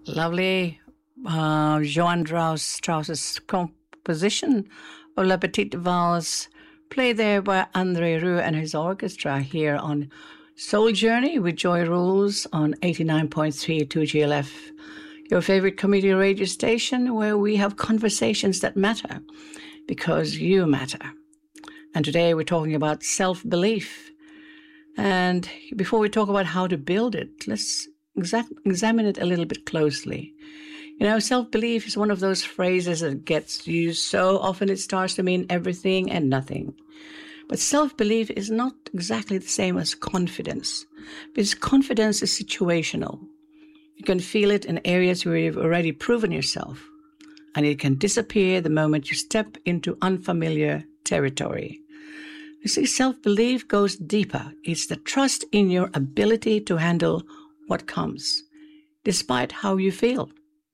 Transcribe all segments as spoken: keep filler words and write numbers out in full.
Lovely uh, Johann Strauss's composition of La Petite Valse, played there by André Rieu and his orchestra here on Soul Journey with Joy Rules on eighty-nine point three two G L F, your favorite community radio station where we have conversations that matter because you matter. And today we're talking about self-belief. And before we talk about how to build it, let's exa- examine it a little bit closely. You know, self-belief is one of those phrases that gets used so often it starts to mean everything and nothing. But self-belief is not exactly the same as confidence, because confidence is situational. You can feel it in areas where you've already proven yourself, and it can disappear the moment you step into unfamiliar territory. You see, self-belief goes deeper. It's the trust in your ability to handle what comes, despite how you feel.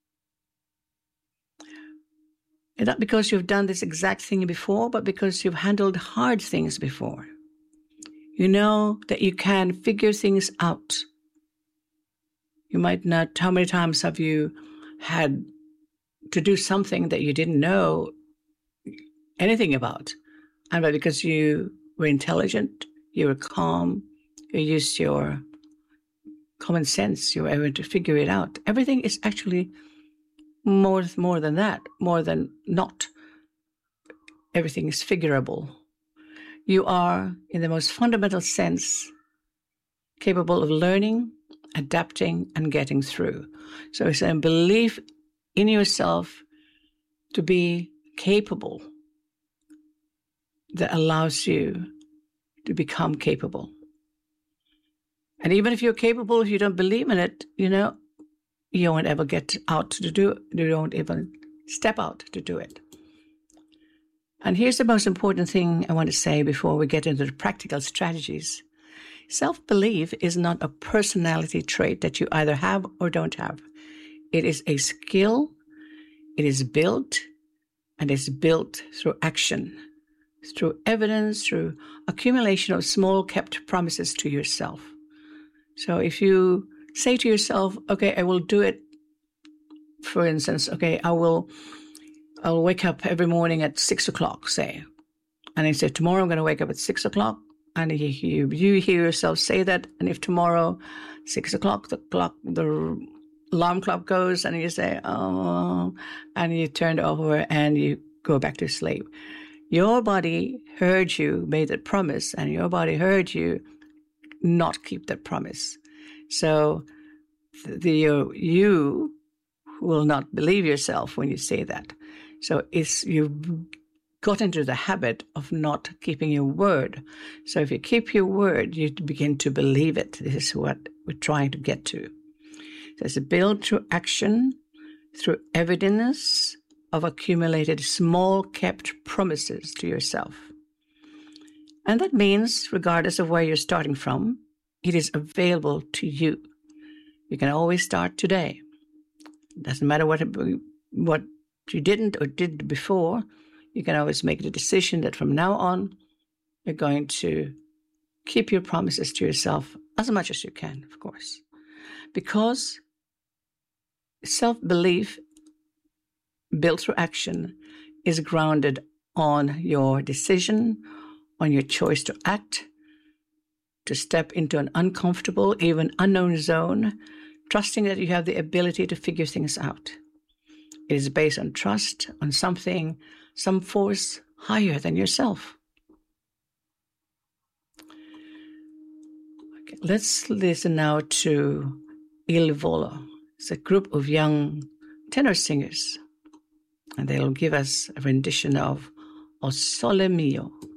And not because you've done this exact thing before, but because you've handled hard things before. You know that you can figure things out. You might not, how many times have you had to do something that you didn't know anything about? And but because you were intelligent, you were calm, you used your common sense, you were able to figure it out. Everything is actually more, more than that, more than not. Everything is figurable. You are, in the most fundamental sense, capable of learning, adapting, and getting through. So it's a belief in yourself to be capable that allows you to become capable. And even if you're capable, if you don't believe in it, you know, you won't ever get out to do it. You don't even step out to do it. And here's the most important thing I want to say before we get into the practical strategies. Self-belief is not a personality trait that you either have or don't have. It is a skill. It is built, and it's built through action, through evidence, through accumulation of small kept promises to yourself. So if you say to yourself, okay, I will do it, for instance, okay, I will I'll wake up every morning at six o'clock, say. And you say, tomorrow I'm going to wake up at six o'clock. And you, you, you hear yourself say that. And if tomorrow, six o'clock, the clock, the alarm clock goes, and you say, oh, and you turn it over and you go back to sleep. Your body heard you, made that promise, and your body heard you not keep that promise. So the uh, you will not believe yourself when you say that. So it's you've got into the habit of not keeping your word. So if you keep your word, you begin to believe it. This is what we're trying to get to. So it's built through action, through evidence of accumulated small kept promises to yourself. And that means, regardless of where you're starting from, it is available to you. You can always start today. It doesn't matter what, what you didn't or did before. You can always make the decision that from now on, you're going to keep your promises to yourself as much as you can, of course. Because self-belief built through action is grounded on your decision, on your choice to act, to step into an uncomfortable, even unknown zone, trusting that you have the ability to figure things out. It is based on trust, on something, some force higher than yourself. Okay, let's listen now to Il Volo. It's a group of young tenor singers, and they'll give us a rendition of O Sole Mio.